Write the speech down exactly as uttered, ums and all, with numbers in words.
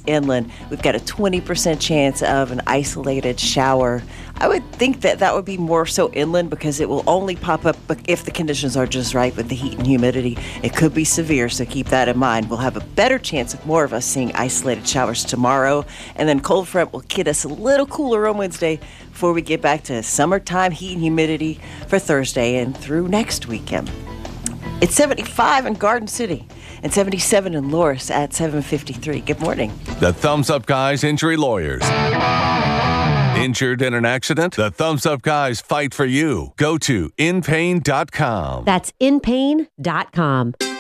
inland, we've got a twenty percent chance of an isolated shower. I would think that that would be more so inland because it will only pop up if the conditions are just right with the heat and humidity. It could be severe, so keep that in mind. We'll have a better chance of more of us seeing isolated showers tomorrow, and then cold front will get us a little cooler on Wednesday before we get back to summertime heat and humidity for Thursday and through next weekend. It's seventy-five in Garden City and seventy-seven in Loris at seven fifty-three. Good morning. The Thumbs Up Guys Injury Lawyers. Injured in an accident? The Thumbs Up Guys fight for you. Go to in pain dot com. That's in pain dot com.